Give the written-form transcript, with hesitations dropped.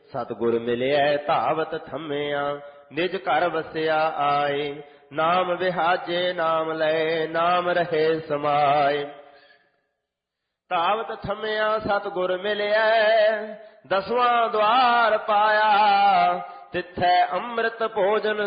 ਸਤਿਗੁਰ ਮਿਲਿਆ ਧਾਵਤ ਥੰਮਿਆ, ਨਿਜ ਘਰ ਵਸਿਆ ਆਏ। ਨਾਮ ਵਿਹਾਜੇ ਨਾਮ ਲਏ, ਨਾਮ ਰਹੇ ਸਮਾਏ। ਧਾਵਤ ਥੰਮਿਆ ਸਤਿਗੁਰ ਮਿਲਿਆ, ਦਸਵਾਂ ਦੁਆਰ ਪਾਇਆ। ਤਿੱਥੈ ਅੰਮ੍ਰਿਤ ਭੋਜਨ